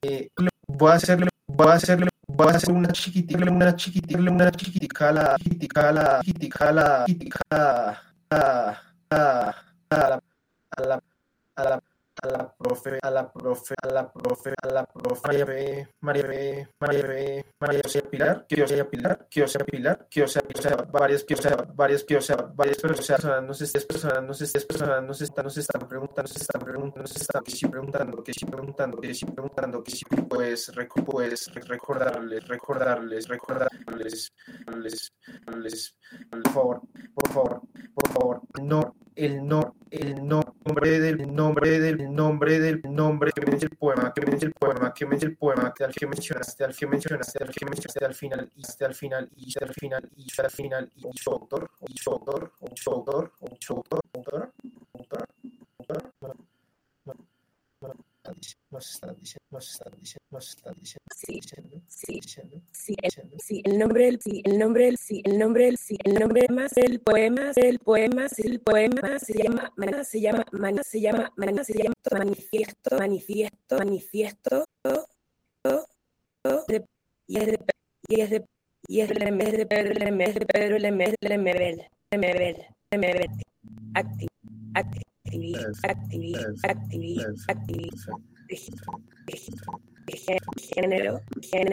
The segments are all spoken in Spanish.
voy a hacer una chiquitica a la, a la, María José Pilar, varias personas nos están preguntando que si puedes recordarles, por favor, no, el nombre que me el poema que al final y su autor, Sí, sí, sí, sí, el nombre del, sí, el nombre del, sí, el nombre del, sí, el nombre más del poema, se llama, manifiesto, y es de, y es de, y es de Pedro Lemebel, género,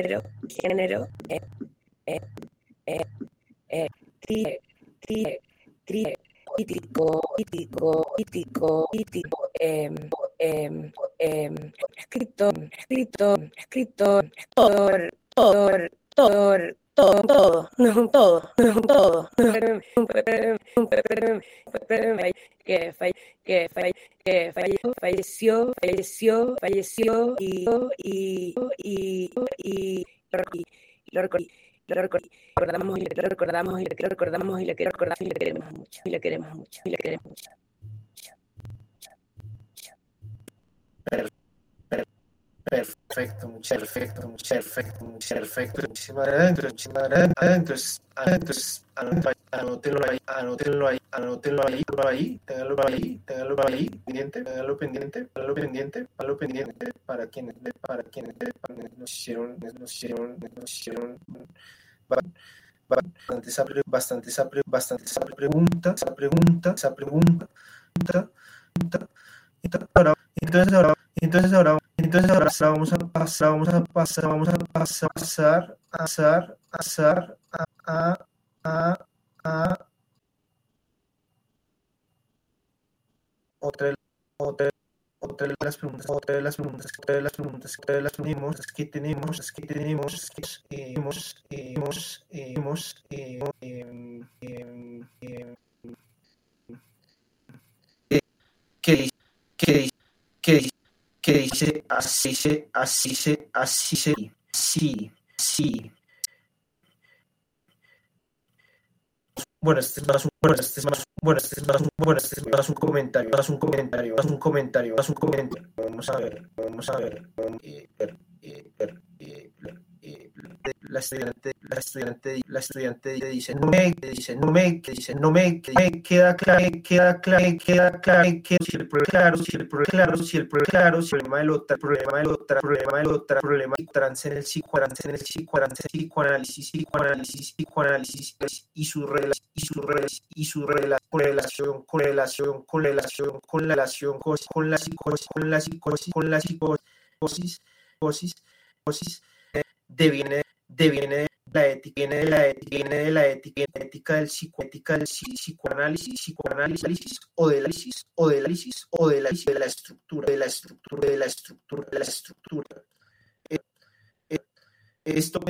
falleció y lo recordamos y le queremos mucho. Perfecto, muchísimas gracias. Entonces, anótenlo ahí, ténganlo ahí, pendiente, para quienes nos hicieron bastante esa pregunta. Entonces ahora vamos a pasar a otra de las preguntas que tenemos que dice así. Bueno, este es más un comentario. Vamos a ver. La estudiante dice, no me queda claro, si el problema del otro, trance en el psicoanálisis y su relación con la psicosis, deviene de la ética del psicoanálisis o de la estructura. Esto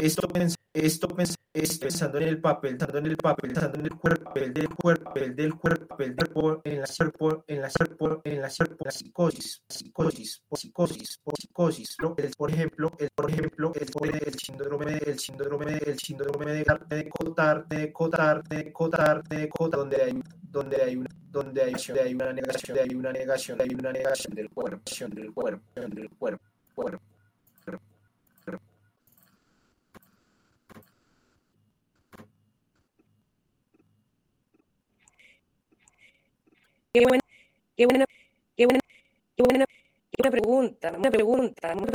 pensando en el papel del cuerpo en la psicosis, ¿no? Por ejemplo, el síndrome de Cotard, donde hay una negación del cuerpo. Qué buena pregunta.